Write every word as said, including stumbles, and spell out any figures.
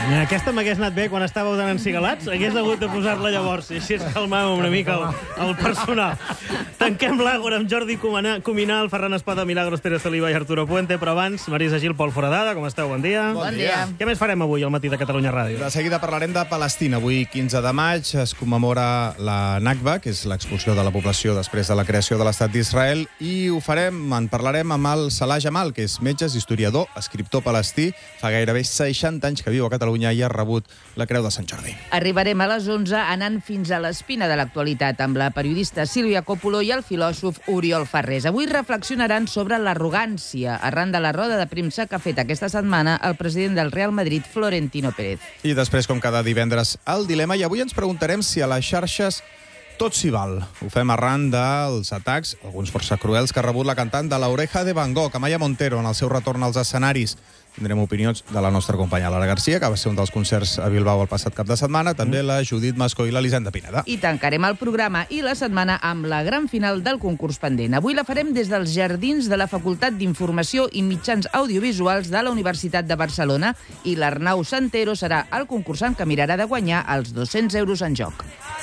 Mira, aquesta m'hagués anat bé quan estàveu tan encigalats. Hagués hagut de posar-la llavors, i així es calmava una mica el, el personal. Tanquem l'Àgora amb Jordi Cuminal, Cuminal, Ferran Espada, Milagros Pérez Oliva i Arturo Puente, però abans, Marisa Gil, Pol Foradada, com esteu? Bon dia. Bon dia. Què més farem avui al matí de Catalunya Ràdio? De seguida parlarem de Palestina. Avui, quinze de maig, es commemora la Nakba, que és l'expulsió de la població després de la creació de l'Estat d'Israel, i ho farem, en parlarem amb el Salah Jamal, que és metge, historiador, escriptor palestí, fa gairebé seixanta anys que viu a Catalunya i ha rebut la Creu de Sant Jordi. Arribarem a les onze anant fins a l'espina de l'actualitat amb la periodista Sílvia Coppola i el filòsof Oriol Ferrés. Avui reflexionaran sobre l'arrogància arran de la roda de premsa que ha fet aquesta setmana el president del Real Madrid, Florentino Pérez. I després, com cada divendres, el dilema, i avui ens preguntarem si a les xarxes tot s'hi val. Ho fem arran dels atacs, alguns força cruels, que ha rebut la cantant de l'Oreja de Van Gogh, Amaya Montero, en el seu retorn als escenaris. Tindrem opinions de la nostra companya Lara Garcia, que va ser un dels concerts a Bilbao el passat cap de setmana, també la Judit Mascó i l'Elisenda Pineda. I tancarem el programa i la setmana amb la gran final del concurs pendent. Avui la farem des dels jardins de la Facultat d'Informació i Mitjans Audiovisuals de la Universitat de Barcelona i l'Arnau Santero serà el concursant que mirarà de guanyar els dos-cents euros en joc.